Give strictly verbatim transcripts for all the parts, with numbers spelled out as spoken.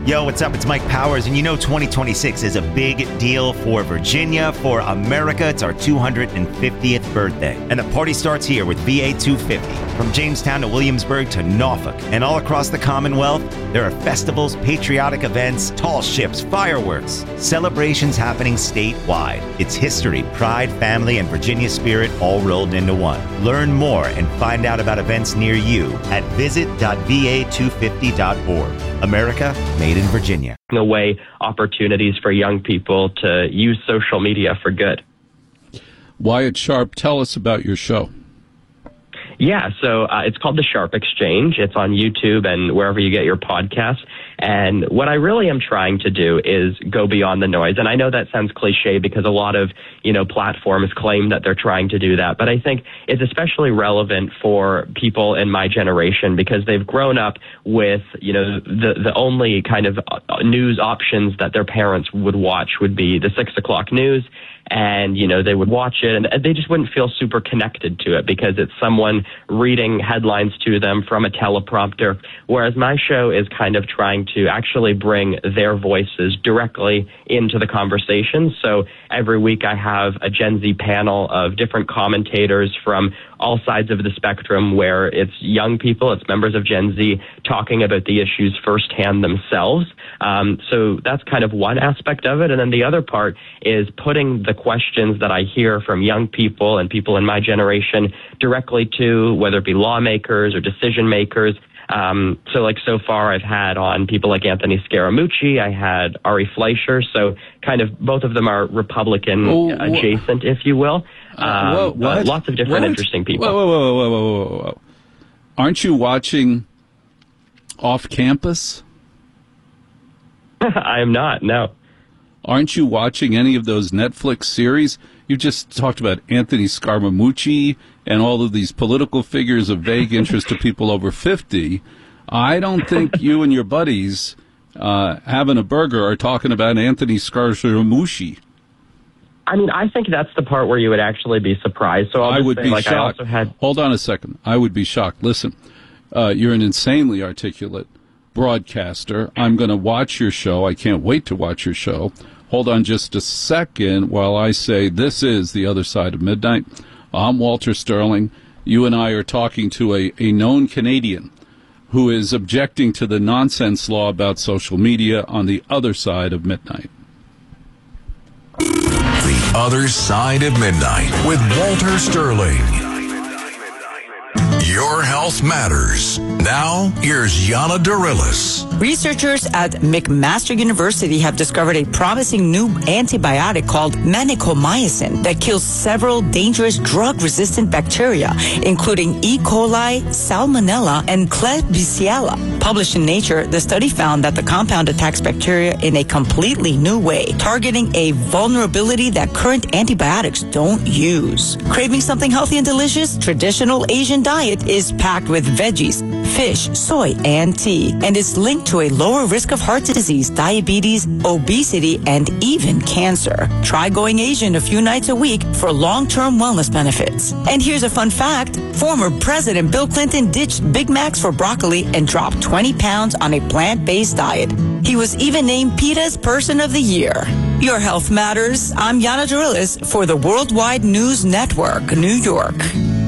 Yo, what's up? It's Mike Powers, and you know twenty twenty-six is a big deal for Virginia, for America. It's our two hundred fiftieth birthday, and the party starts here with V A two fifty. From Jamestown to Williamsburg to Norfolk, and all across the Commonwealth, there are festivals, patriotic events, tall ships, fireworks, celebrations happening statewide. It's history, pride, family, and Virginia spirit all rolled into one. Learn more and find out about events near you at visit dot v a two fifty dot org. America, made in Virginia. Away opportunities for young people to use social media for good. Wyatt Sharp, tell us about your show. Yeah, so uh, it's called The Sharp Exchange. It's on YouTube and wherever you get your podcasts. And what I really am trying to do is go beyond the noise. And I know that sounds cliche because a lot of, you know, platforms claim that they're trying to do that. But I think it's especially relevant for people in my generation because they've grown up with, you know, the, the only kind of news options that their parents would watch would be the six o'clock news. And, you know, they would watch it and they just wouldn't feel super connected to it because it's someone reading headlines to them from a teleprompter. Whereas my show is kind of trying to actually bring their voices directly into the conversation. So every week I have a Gen Z panel of different commentators from all sides of the spectrum where it's young people, it's members of Gen Z talking about the issues firsthand themselves. Um, so that's kind of one aspect of it. And then the other part is putting the questions that I hear from young people and people in my generation directly to whether it be lawmakers or decision makers. Um, so like so far I've had on people like Anthony Scaramucci, I had Ari Fleischer, so kind of both of them are Republican oh, adjacent, if you will. Um, uh, whoa, lots of different what? interesting people. Whoa, whoa, whoa, whoa, whoa, whoa, whoa. Aren't you watching Off Campus? I am not, no. Aren't you watching any of those Netflix series? You just talked about Anthony Scaramucci and all of these political figures of vague interest to people over fifty. I don't think you and your buddies uh, having a burger are talking about Anthony Scaramucci. I mean, I think that's the part where you would actually be surprised. So I'll I just would say, be like, shocked. I also had... Hold on a second. I would be shocked. Listen, uh, you're an insanely articulate broadcaster. I'm going to watch your show. I can't wait to watch your show. Hold on just a second while I say this is The Other Side of Midnight. I'm Walter Sterling. You and I are talking to a, a known Canadian who is objecting to the nonsense law about social media on the other side of midnight. The Other Side of Midnight with Walter Sterling. Your health matters. Now, here's Yana Darilis. Researchers at McMaster University have discovered a promising new antibiotic called vancomycin that kills several dangerous drug-resistant bacteria, including E. coli, Salmonella, and Klebsiella. Published in Nature, the study found that the compound attacks bacteria in a completely new way, targeting a vulnerability that current antibiotics don't use. Craving something healthy and delicious? Traditional Asian diet is packed with veggies, fish, soy, and tea, and is linked to a lower risk of heart disease, diabetes, obesity, and even cancer. Try going Asian a few nights a week for long-term wellness benefits. And here's a fun fact. Former President Bill Clinton ditched Big Macs for broccoli and dropped twenty pounds on a plant-based diet. He was even named PETA's Person of the Year. Your health matters. I'm Yana Darilis for the Worldwide News Network, New York.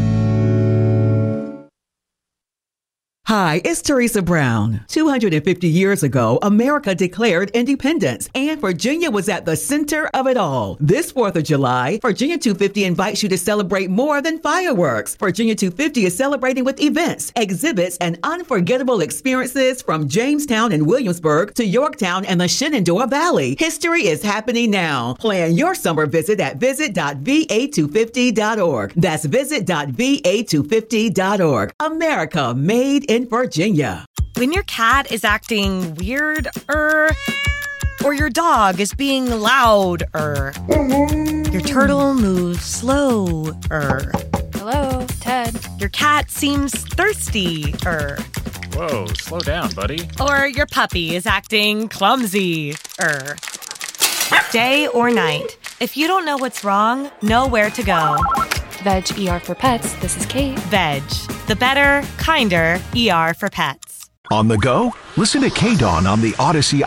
Hi, it's Teresa Brown. two hundred fifty years ago, America declared independence, and Virginia was at the center of it all. This fourth of July, Virginia two fifty invites you to celebrate more than fireworks. Virginia two fifty is celebrating with events, exhibits, and unforgettable experiences from Jamestown and Williamsburg to Yorktown and the Shenandoah Valley. History is happening now. Plan your summer visit at visit dot v a two fifty dot org. That's visit dot v a two fifty dot org. America made in Virginia. When your cat is acting weird-er, or your dog is being loud-er, your turtle moves slow-er. Hello, Ted. Your cat seems thirsty-er. Whoa, slow down, buddy. Or your puppy is acting clumsy-er. Day or night, if you don't know what's wrong, know where to go. Veg E R for Pets, this is Kate. Veg, the better, kinder E R for pets. On the go? Listen to K-Dawn on the Odyssey